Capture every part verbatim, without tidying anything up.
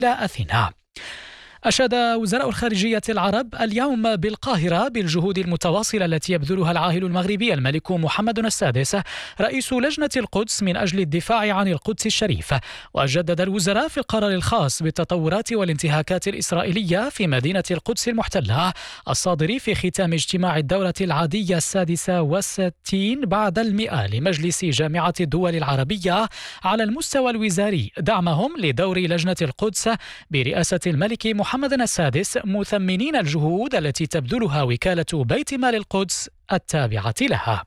إلى أثينا. أشاد وزراء الخارجية العرب اليوم بالقاهرة بالجهود المتواصلة التي يبذلها العاهل المغربي الملك محمد السادس رئيس لجنة القدس من أجل الدفاع عن القدس الشريف. وجدد الوزراء في القرار الخاص بالتطورات والانتهاكات الإسرائيلية في مدينة القدس المحتلة الصادر في ختام اجتماع الدورة العادية السادسة والستين بعد المئة لمجلس جامعة الدول العربية على المستوى الوزاري دعمهم لدور لجنة القدس برئاسة الملك محمد محمد السادس، مثمنين الجهود التي تبذلها وكالة بيت مال القدس التابعة لها.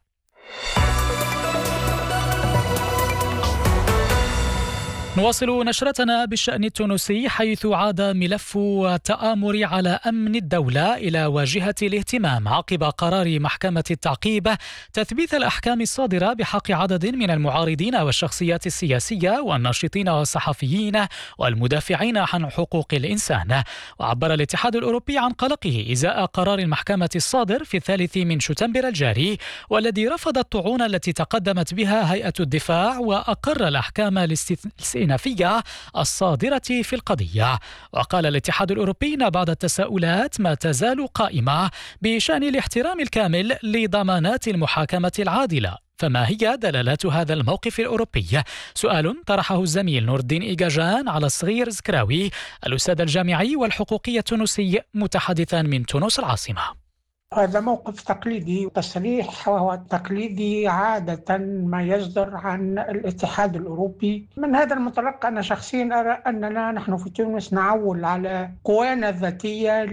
نواصل نشرتنا بالشأن التونسي، حيث عاد ملف التآمر على أمن الدولة إلى واجهة الاهتمام عقب قرار محكمة التعقيب تثبيت الأحكام الصادرة بحق عدد من المعارضين والشخصيات السياسية والناشطين والصحفيين والمدافعين عن حقوق الإنسان. وعبر الاتحاد الأوروبي عن قلقه إزاء قرار المحكمة الصادر في الثالث من شتنبر الجاري، والذي رفض الطعون التي تقدمت بها هيئة الدفاع وأقر الأحكام الاستثنائية الصادرة في القضية. وقال الاتحاد الأوروبي إن بعض التساؤلات ما تزال قائمة بشأن الاحترام الكامل لضمانات المحاكمة العادلة. فما هي دلالات هذا الموقف الأوروبي؟ سؤال طرحه الزميل نور الدين إيجاجان على الصغير زكراوي، الأستاذ الجامعي والحقوقي التونسي متحدثا من تونس العاصمة. هذا موقف تقليدي تصريح، وهو تقليدي عادة ما يصدر عن الاتحاد الأوروبي. من هذا المنطلق أنا شخصيا أرى أننا نحن في تونس نعول على قوانا الذاتية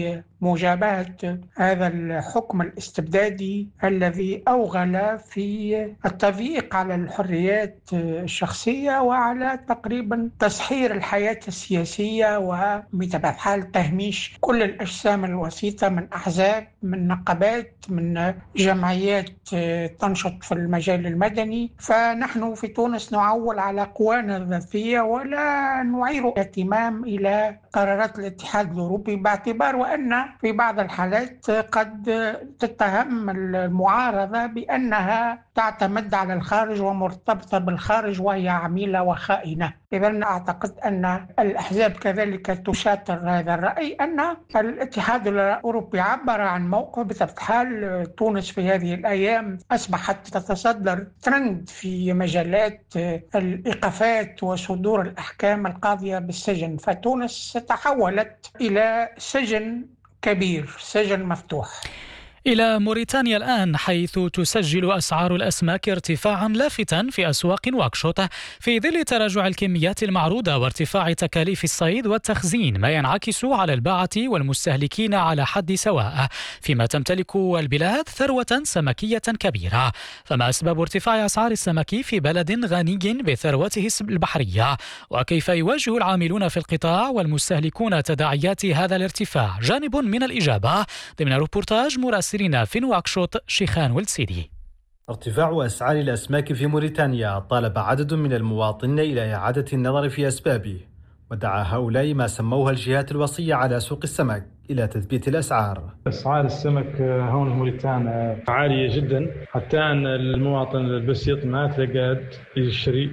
لمجابهة هذا الحكم الاستبدادي الذي أوغل في التضييق على الحريات الشخصية وعلى تقريبا تسحير الحياة السياسية، وبطبيعة الحال تهميش كل الأجسام الوسيطة من أحزاب، من نقابات، من جمعيات تنشط في المجال المدني. فنحن في تونس نعول على قوانا الذاتية ولا نعير اهتمام إلى قرارات الاتحاد الأوروبي، باعتبار وأن في بعض الحالات قد تتهم المعارضة بأنها تعتمد على الخارج ومرتبطة بالخارج وهي عميلة وخائنة. إذن أعتقد أن الأحزاب كذلك تشاطر هذا الرأي، أن الاتحاد الأوروبي عبر عن موقف. بطبيعة الحال تونس في هذه الأيام أصبحت تتصدر ترند في مجالات الإيقافات وصدور الأحكام القاضية بالسجن، فتونس تحولت إلى سجن كبير، سجن مفتوح. إلى موريتانيا الآن، حيث تسجل أسعار الأسماك ارتفاعا لافتا في أسواق نواكشوط في ظل تراجع الكميات المعروضة وارتفاع تكاليف الصيد والتخزين، ما ينعكس على الباعة والمستهلكين على حد سواء، فيما تمتلك البلاد ثروة سمكية كبيرة. فما أسباب ارتفاع أسعار السمك في بلد غني بثروته البحرية؟ وكيف يواجه العاملون في القطاع والمستهلكون تداعيات هذا الارتفاع؟ جانب من الإجابة ضمن روبورتاج مراسل في نواكشوط شيخان والسيدي. ارتفاع أسعار الأسماك في موريتانيا طالب عدد من المواطنين إلى إعادة النظر في أسبابه، ودعا هؤلاء ما سموها الجهات الوصية على سوق السمك إلى تثبيت الأسعار. أسعار السمك هون في موريتانيا عالية جدا، حتى أن المواطن البسيط ما تقدر يشتري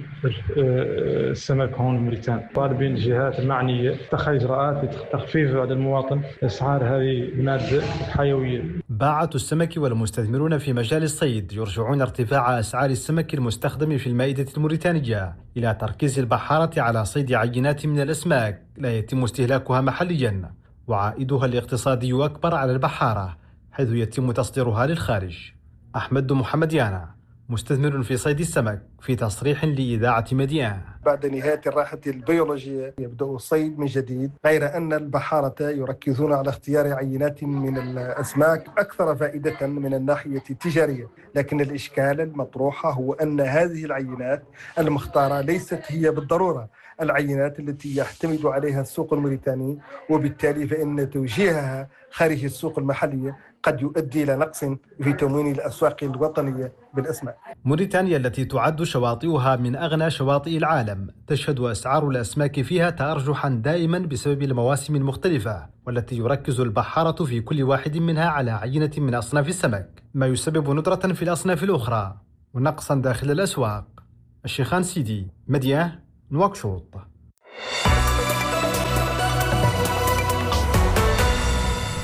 السمك هون في موريتانيا. طالبين الجهات المعنية اتخاذ إجراءات لتخفيف على المواطن أسعار هذه المادة حيوية. باعة السمك والمستثمرون في مجال الصيد يرجعون ارتفاع أسعار السمك المستخدم في المائدة الموريتانية إلى تركيز البحارة على صيد عينات من الأسماك لا يتم استهلاكها محليا، وعائدها الاقتصادي أكبر على البحارة حيث يتم تصديرها للخارج. أحمد محمديانا مستثمر في صيد السمك في تصريح لإذاعة مديان. بعد نهاية الراحة البيولوجية يبدأ الصيد من جديد، غير أن البحارة يركزون على اختيار عينات من الأسماك أكثر فائدة من الناحية التجارية. لكن الإشكال المطروح هو أن هذه العينات المختارة ليست هي بالضرورة العينات التي يعتمد عليها السوق الموريتاني، وبالتالي فإن توجيهها خارج السوق المحلية قد يؤدي إلى نقص في تموين الأسواق الوطنية بالأسماك. موريتانيا التي تعد شواطئها من أغنى شواطئ العالم تشهد أسعار الأسماك فيها تأرجحا دائما بسبب المواسم المختلفة، والتي يركز البحارة في كل واحد منها على عينة من أصناف السمك، ما يسبب ندرة في الأصناف الأخرى ونقصا داخل الأسواق. الشيخان سيدي، مديان، نواكشوط.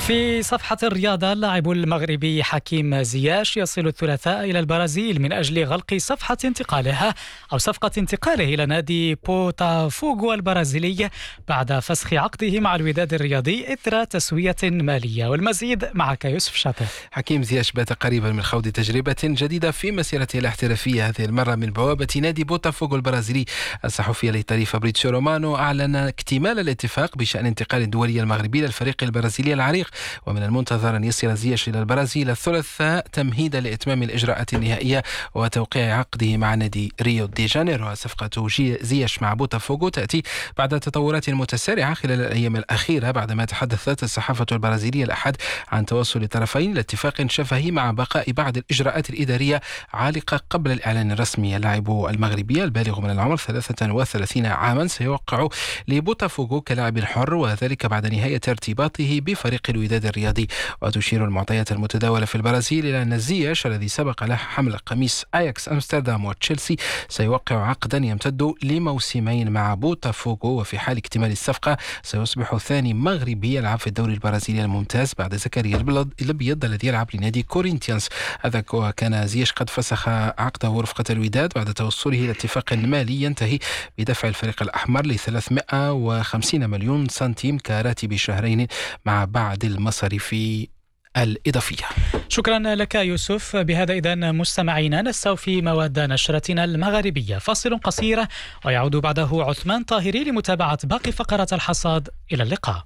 في صفحة الرياضة، اللاعب المغربي حكيم زياش يصل الثلاثاء إلى البرازيل من أجل غلق صفحة انتقاله أو صفقة انتقاله إلى نادي بوتافوغو البرازيلي بعد فسخ عقده مع الوداد الرياضي إثر تسوية مالية. والمزيد معك يوسف شاطر. حكيم زياش بات قريبا من خوض تجربة جديدة في مسيرته الاحترافية، هذه المرة من بوابة نادي بوتافوغو البرازيلي. الصحفي الإيطالي فابريتشيو رومانو أعلن اكتمال الاتفاق بشأن انتقال الدولي المغربي للفريق البرازيلي العريق، ومن المنتظر أن يصل زياش إلى البرازيل الثلاثاء تمهيدا لإتمام الإجراءات النهائية وتوقيع عقده مع نادي ريو دي جانيرو. صفقة زياش مع بوتافوغو تأتي بعد تطورات متسارعة خلال الأيام الأخيرة، بعدما تحدثت الصحافة البرازيلية الأحد عن توصل الطرفين لاتفاق شفهي مع بقاء بعض الإجراءات الإدارية عالقة قبل الإعلان الرسمي. اللاعب المغربي البالغ من العمر ثلاثة وثلاثين عاما سيوقع لبوتافوغو كلاعب حر، وذلك بعد نهاية ارتباطه بفريق الوداد الرياضي. وتشير المعطيات المتداولة في البرازيل إلى أن زياش الذي سبق له حمل قميص أياكس أمستردام وتشيلسي سيوقع عقدا يمتد لموسمين مع بوتافوغو، وفي حال اكتمال الصفقة سيصبح ثاني مغربي يلعب في الدوري البرازيلي الممتاز بعد زكريا الأبيض الذي يلعب لنادي كورينتيانز. هذا وكان زياش قد فسخ عقده رفقة الوداد بعد توصله إلى اتفاق مالي ينتهي بدفع الفريق الأحمر ل ثلاثمائة وخمسين مليون سنتيم كراتب شهرين مع بعض المصاريف الإضافية. شكرا لك يوسف. بهذا إذن مستمعينا نستوفي مواد نشرتنا المغاربية. فاصل قصير ويعود بعده عثمان طاهري لمتابعة باقي فقرات الحصاد. إلى اللقاء.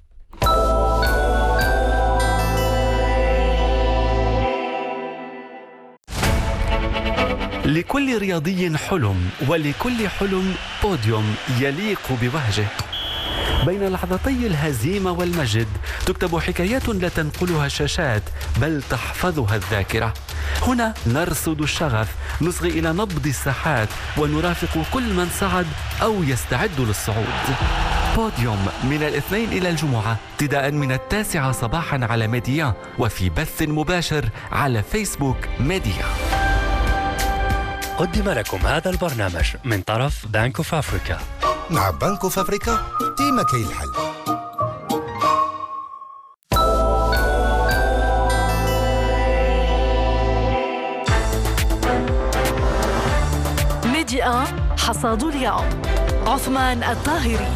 لكل رياضي حلم، ولكل حلم بوديوم يليق بوهجه. بين لحظتي الهزيمة والمجد تكتب حكايات لا تنقلها الشاشات بل تحفظها الذاكرة. هنا نرصد الشغف، نصغي إلى نبض الساحات، ونرافق كل من صعد أو يستعد للصعود. بوديوم من الاثنين إلى الجمعة ابتداء من التاسعة صباحا على ميديا، وفي بث مباشر على فيسبوك ميديا. قدم لكم هذا البرنامج من طرف بانك اوف افريكا. مع بنك اوف افريكا ديما كاين الحل. ميديا حصاد اليوم. عثمان الطاهري.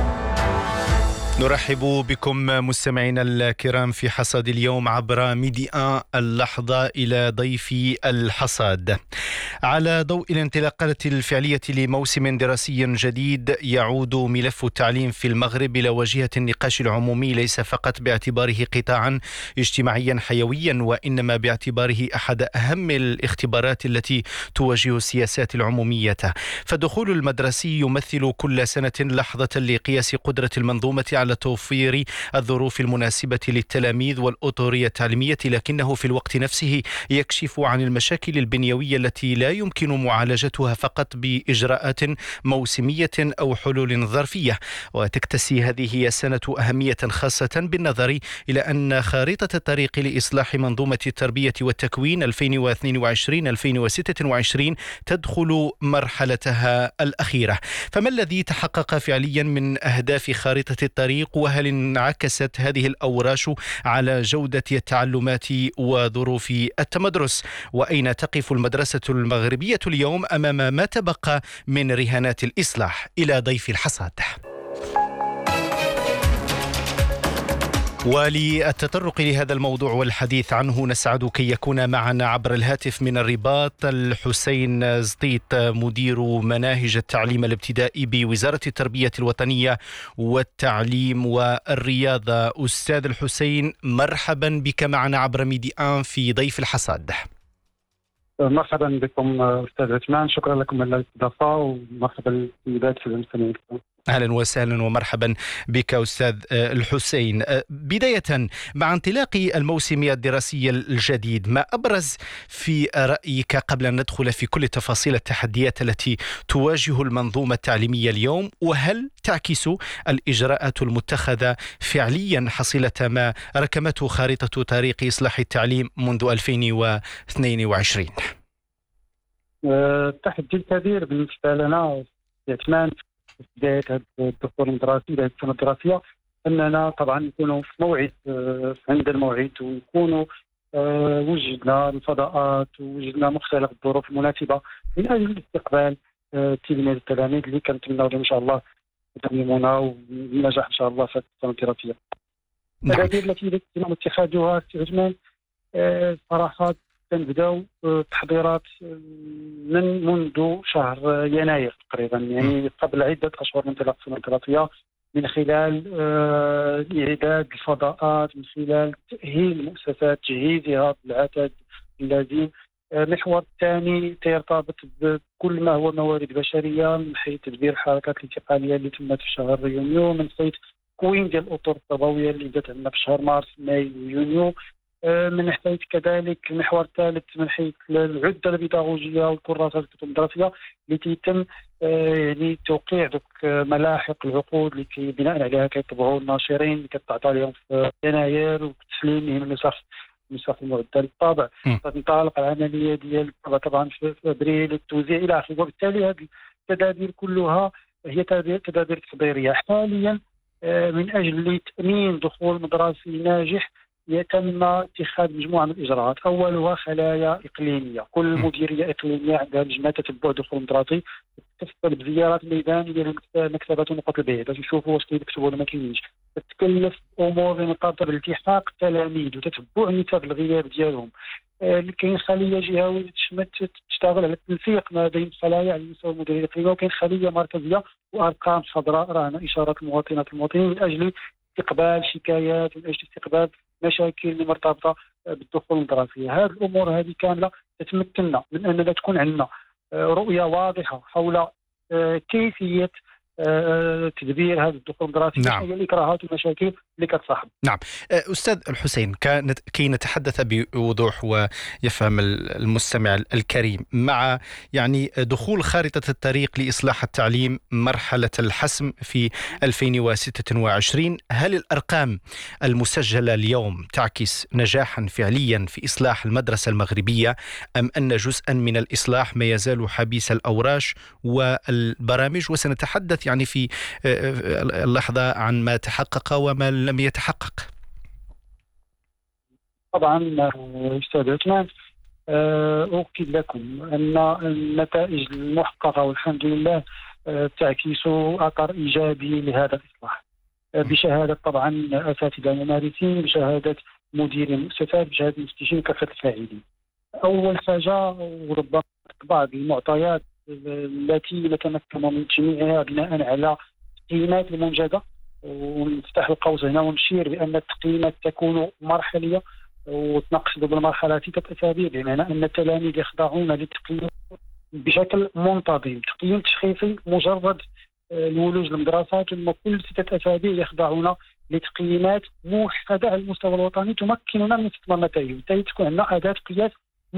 نرحب بكم مستمعينا الكرام في حصاد اليوم عبر ميديا اللحظة إلى ضيف الحصاد. على ضوء الانطلاقات الفعلية لموسم دراسي جديد يعود ملف التعليم في المغرب إلى واجهة النقاش العمومي، ليس فقط باعتباره قطاعا اجتماعيا حيويا، وإنما باعتباره أحد أهم الاختبارات التي تواجه السياسات العمومية. فالدخول المدرسي يمثل كل سنة لحظة لقياس قدرة المنظومة على توفير الظروف المناسبة للتلاميذ والأطورية التعليمية، لكنه في الوقت نفسه يكشف عن المشاكل البنيوية التي لا يمكن معالجتها فقط بإجراءات موسمية أو حلول ظرفية. وتكتسي هذه السنة أهمية خاصة بالنظر إلى أن خارطة الطريق لإصلاح منظومة التربية والتكوين ألفين واثنين وعشرين ألفين وستة وعشرين تدخل مرحلتها الأخيرة. فما الذي تحقق فعليا من أهداف خارطة الطريق، وهل انعكست هذه الأوراش على جودة التعلمات وظروف التمدرس؟ وأين تقف المدرسة المغربية اليوم أمام ما تبقى من رهانات الإصلاح؟ إلى ضيف الحصاد. وللتطرق لهذا الموضوع والحديث عنه نسعد كي يكون معنا عبر الهاتف من الرباط الحسين زطيط، مدير مناهج التعليم الابتدائي بوزارة التربية الوطنية والتعليم والرياضة. أستاذ الحسين، مرحبا بك معنا عبر ميديا في ضيف الحصاد. مرحبا بكم أستاذ عثمان، شكرا لكم على الاستضافة، ومرحبا بالبداية في المستمعين. أهلا وسهلا ومرحبا بك أستاذ الحسين. بداية، مع انطلاق الموسم الدراسي الجديد، ما أبرز في رأيك قبل أن ندخل في كل تفاصيل التحديات التي تواجه المنظومة التعليمية اليوم، وهل تعكس الإجراءات المتخذة فعليا حصيلة ما ركمته خارطة طريق إصلاح التعليم منذ ألفين واثنين وعشرين؟ التحدي الكبير بالنسبة لنا يتمان في بداية الدخول الدراسي، بداية السنة الدراسية، أننا طبعا نكونوا في موعد عند الموعد، ونكونوا وجدنا الفضاءات ووجدنا مختلف الظروف المناسبة من أجل استقبال تلاميذ التلاميذ اللي كنتمناو لهم إن شاء الله يتممونا والنجاح إن شاء الله في السنة الدراسية. التدابير التي يتم اتخاذها في عثمان صراحة تنبداو التحضيرات من منذ شهر يناير تقريبا، يعني قبل عدة أشهر من انطلاق السنة الدراسية، من خلال إعداد الفضاءات، من خلال تأهيل المؤسسات، تجهيزها بالعدد اللازم. المحور الثاني يرتبط بكل ما هو موارد بشرية، من حيث تدبير الحركات الانتقالية اللي تمت في شهر يونيو، من حيث تكوين ديال الأطر التربوية اللي جات عندنا في شهر مارس ماي ويونيو، من حيث كذلك المحور الثالث من حيث العدة البيداغوجية والكراسات الكتب الدراسية اللي تيتم يعني توقيع دوك ملاحق العقود اللي كي بناء عليها كيطبعوا الناشرين اللي كتعطى لهم في يناير، وتسليمهم النسخ النسخ المعدة للطابع. تنطلق العملية ديال الطبع طبعا في ابريل، التوزيع الى اخره. وبالتالي هذه التدابير كلها هي تدابير تحضيرية حاليا من اجل تأمين دخول مدرسي ناجح. يتم اتخاذ مجموعة من الإجراءات، أولها خلايا إقليمية. كل مديرية إقليمية عندها لجنة تتبع دخول المدرسي تتكفل بزيارات ميدانية لمكتبات ونقاط البيع باش يشوفوا واش كيكتبوا ولا ما كاينينش. تتكلف أمور مرتبطة بالالتحاق التلاميذ وتتبع نسب الغياب ديالهم. كاين خلية جهوية تشتغل على التنسيق ما بين الخلايا على مستوى المديرية الإقليمية، وكاين خلية مركزية وأرقام خضراء راهنة إشارات المواطنات المواطنين من أجل استقبال شكايات، من أجل استقبال مشاكل مرتبطة بالدخول الدراسي. هذه الأمور هذه كاملة تتمكننا من أننا تكون عندنا رؤية واضحة حول كيفية تدبير هذا الدخول الدراسي، نعم. هي الإكراهات والمشاكل اللي كتصاحب. نعم أستاذ الحسين، كي نتحدث بوضوح ويفهم المستمع الكريم، مع يعني دخول خارطة الطريق لإصلاح التعليم مرحلة الحسم في ألفين وستة وعشرين، هل الأرقام المسجلة اليوم تعكس نجاحا فعليا في إصلاح المدرسة المغربية، أم أن جزءا من الإصلاح ما يزال حبيس الأوراش والبرامج؟ وسنتحدث يعني في اللحظة عن ما تحقق وما لم يتحقق. طبعا أستاذ عثمان، أؤكد لكم أن النتائج المحققة والحمد لله تعكس أثر إيجابي لهذا الإصلاح، بشهادة طبعا أساتذة ممارسين، بشهادة مديري المؤسسات، بشهادة المفتشين كافة الفاعلين. أول حاجة، وربما بعض المعطيات التي نتمكن من تجميعها بناء على التقييمات المنجزة، ونفتح القوس هنا ونشير بأن التقييمات تكون مرحلية، وتنقصد بالمرحلة ستة أسابيع، بمعنى أن التلاميذ يخضعون للتقييم بشكل منتظم. تقييم تشخيصي مجرد الولوج للمدرسات، ثم كل ستة أسابيع يخضعون لتقييمات موحدة على المستوى الوطني تمكننا من استثمار النتائج. بالتالي تكون عندنا أداة قياس.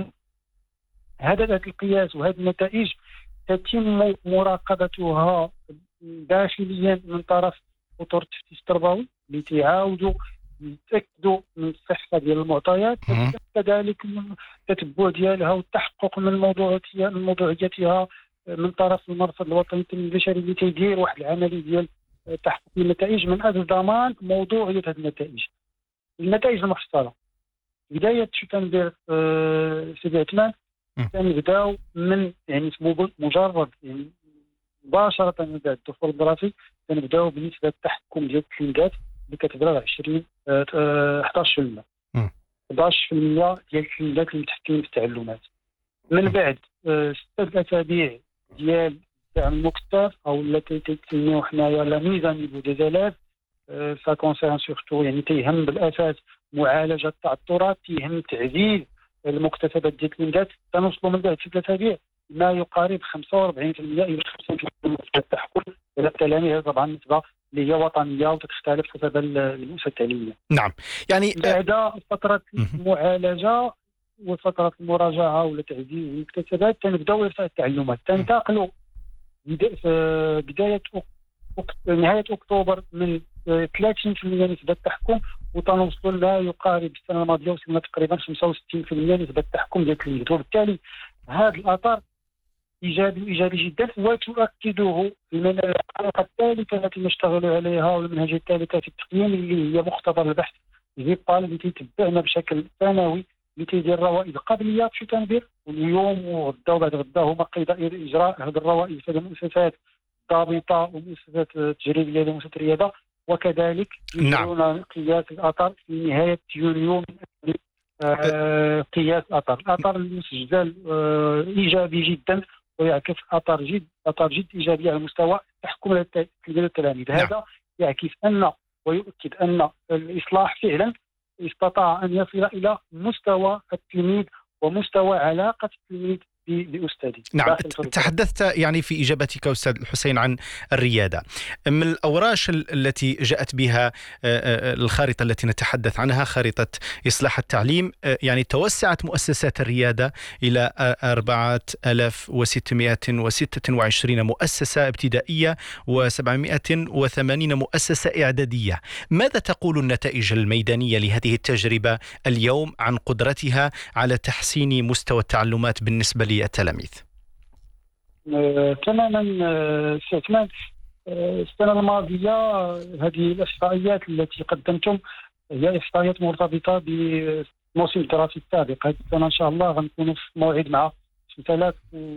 هذا أداة القياس وهذه النتائج تتم مراقبتها داخليا من طرف اطر التفتيش التربوي لتعاودوا يتاكدوا من الصحه ديال المعطيات، كذلك التتبع ديالها والتحقق من موضوعيتها من موضوعيتها من طرف المرصد الوطني للتنميه البشريه اللي تيدير واحد العمليه ديال تحقيق النتائج من اجل ضمان موضوعيه هذه النتائج. النتائج المحصله بدايه شو كندير أه سيدي عثمان، كنبداو من يعني مجرد يعني مباشرة من بعد الدخول الدراسي كنبداو بنسبة التحكم ديال التلميذات اللي كتبلغ عشرين أحد عشر بالمئة أحد عشر بالمئة ديال التلميذات اللي متحكمين في التعلمات. من بعد ستة أسابيع ديال الدعم المكثف أو التي تسميو حنايا لا ميزان نيفو دي زيلاف، سا كونسيرن سورتو يعني تيهم بالأساس معالجة التعثرات، تيهم تعزيز المكتسبات ديال التلميذات. تنوصلوا من بعد ستة أسابيع ما يقارب خمسة وأربعين بالمئة إلى خمسين بالمئة التحكم على التلاميذ، طبعا نسبة اللي هي وطنية وتختلف حسب المؤسسة التعليمية. نعم، يعني بعد فترة المعالجة وفترة المراجعة ولا تعزيز المكتسبات تنبداو إرساء التعلمات. تنتقلوا بداية نهاية أكتوبر من ثلاثين بالمئة نسبة التحكم وتنوصلوا لا يقارب السنة الماضية وصلنا تقريبا خمسة وستين بالمئة نسبة التحكم ديال التلميذ. وبالتالي هذا الأثر إيجابي إيجابي جدا، وتؤكده المناهج الثالثة التي نشتغل عليها والمنهجية الثالثة في التقييم اللي هي مختبر البحث جيبال اللي تتبعنا بشكل سنوي اللي تيدير الروائد قبلية في تنبير، واليوم وغدا وبعد غدا هما قيد إجراء هذه الروائد في المؤسسات ضابطة ومؤسسات تجريبية لمؤسسات الرياضة، وكذلك يجرون قياس الأثر في نهاية يونيو آه قياس أثر الأثر المسجل آه إيجابي جدا، ويعكس أثر جد أثر جد إيجابي على مستوى تحكم التلاميذ. نعم. هذا يعكس أن ويؤكد أن الإصلاح فعلا استطاع أن يصل إلى مستوى التلميذ ومستوى علاقة التلميذ بأستاذي. نعم، تحدثت يعني في إجابتك أستاذ الحسين عن الريادة. من الأوراش التي جاءت بها الخارطة التي نتحدث عنها، خارطة إصلاح التعليم، يعني توسعت مؤسسات الريادة إلى أربعة آلاف وستمائة وستة وعشرين مؤسسة ابتدائية وسبعمائة وثمانين مؤسسة إعدادية. ماذا تقول النتائج الميدانية لهذه التجربة اليوم عن قدرتها على تحسين مستوى التعلمات بالنسبة التلاميذ؟ آه، تماما آه، استثمان آه، السنة الماضية هذه الإحصائيات التي قدمتم هي إحصائيات مرتبطة بموسم الدراسي السابق. هذه السنة إن شاء الله غنكونوا في موعد مع ستة آلاف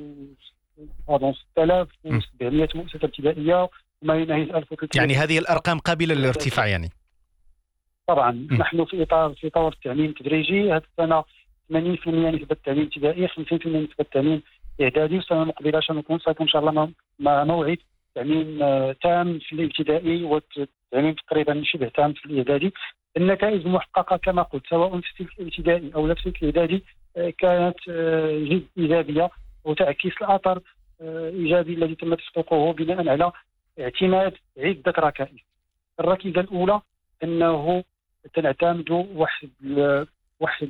وسبعمائة مؤسسة ابتدائية وما يناهز ألف وثلاثمائة. يعني هذه الأرقام قابلة للارتفاع يعني؟ طبعا. م. نحن في إطار في طور التعليم التدريجي. هذه السنة ثمانين بالمئة نسبة التعليم الابتدائي، خمسين بالمئة نسبة التعليم الإعدادي، والسنة المقبلة سنكون سيكون إن شاء الله مع موعد تعليم تام في الابتدائي والتعليم تقريبا شبه تام في الإعدادي. النتائج المحققة كما قلت سواء في السلك الابتدائي أو في السلك الإعدادي كانت جد إيجابية وتعكس الأثر الإيجابي الذي تم تحقيقه بناء على اعتماد عدة ركائز. الركيزة الأولى أنه تنعتمد واحد واحد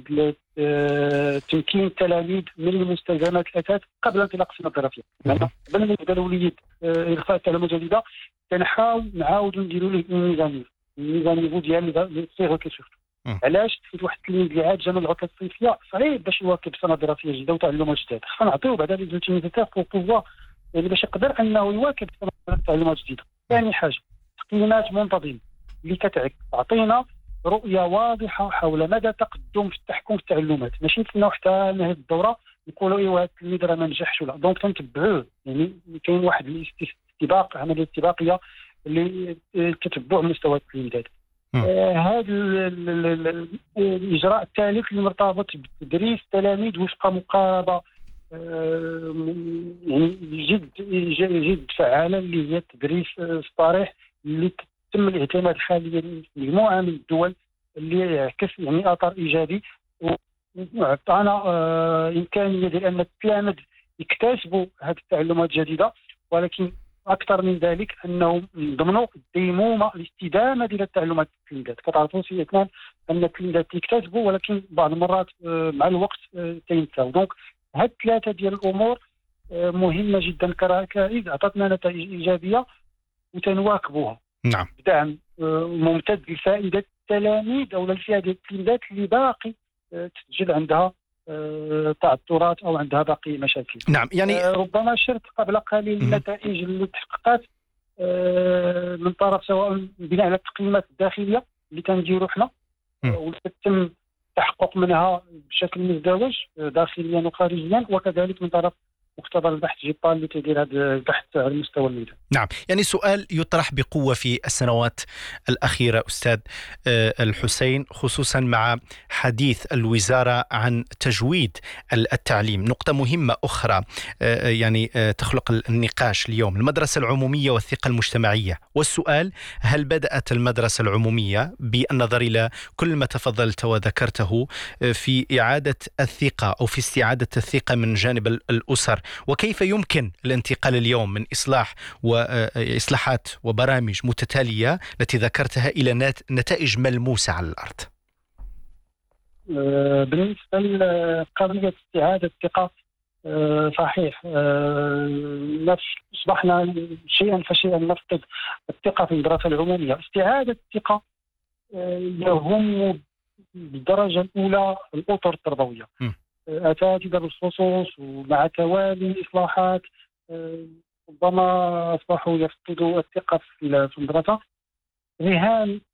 تمكين التلاميذ من المستلزمات الأساس قبل انطلاق السنة الدراسية. قبل ما يبدا الوليد إلقاء التعليمات الجديدة كنحاول نعاودوا نديروا له الميزانية الميزانية ديال الصيغة كيشوفوا. علاش؟ حيت واحد التلميذ اللي عاد جا من العطلة الصيفية صعيب باش يواكب السنة الدراسية الجديدة وتعلمات جداد. خصنا نعطيوه بعدا لي زوتيميزاتور وقوة يعني باش يقدر أنه يواكب التعلمات الجديدة. ثاني حاجة تقييمات منتظمة اللي كتعطينا رؤية واضحة حول مدى تقدم في التحكم في التعلمات، ماشي نتسناو حتى نهاية الدورة نقولوا ايوا هذا التلميذ راه ما نجحش ولا. دونك تنتبعوه، يعني كاين واحد الاستباق عملية استباقية اللي تتبع مستوى التلميذات. هذا آه الإجراء الثالث اللي مرتبط بتدريس التلاميذ وفق مقاربة آه يعني جد جد فعالة اللي هي التدريس الصريح اللي تم الاعتماد حاليا في مجموعة من الدول اللي يعكس يعني أثر إيجابي وعطانا آه إمكانية ديال أن التلاميذ يكتسبوا هذه التعلمات الجديدة، ولكن أكثر من ذلك أنهم يضمنوا الديمومة الاستدامة ديال التعلمات التلميذات. كتعرفوا سي إثنان أن التلميذات يكتسبوا ولكن بعض المرات آه مع الوقت آه تينساو. دونك هاد ثلاثة ديال الأمور آه مهمة جدا كركائز عطاتنا نتائج إيجابية وتنواكبوها. نعم. بدعم ممتد لفائدة التلاميذ أو للفائدة التلميذات اللي باقي تسجل عندها تعثرات أو عندها باقي مشاكل. نعم. يعني ربما شرت قبل قليل النتائج اللي تحققت من طرف سواء بناء على التقييمات الداخلية اللي كنديروا حنا واللي تم التحقق منها بشكل مزدوج داخليا وخارجيا، وكذلك من طرف مختبر البحث جيبال اللي تدير هذا البحث على مستوى الميدان. نعم، يعني سؤال يطرح بقوة في السنوات الأخيرة أستاذ الحسين، خصوصا مع حديث الوزارة عن تجويد التعليم. نقطة مهمة أخرى يعني تخلق النقاش اليوم، المدرسة العمومية والثقة المجتمعية. والسؤال: هل بدأت المدرسة العمومية بالنظر إلى كل ما تفضلت وذكرته في إعادة الثقة أو في استعادة الثقة من جانب الأسر؟ وكيف يمكن الانتقال اليوم من إصلاح وإصلاحات وبرامج متتالية التي ذكرتها إلى نتائج ملموسة على الأرض؟ بالنسبة لقضية استعادة الثقة صحيح أصبحنا شيئا فشيئا نفقد الثقة في المدرسة العمومية. استعادة الثقة يهم بالدرجة الأولى الأطر التربوية. أتت يدرس خصوص ومع توالي إصلاحات ربما أصبحوا يفقدوا الثقة في المدرسة. رهان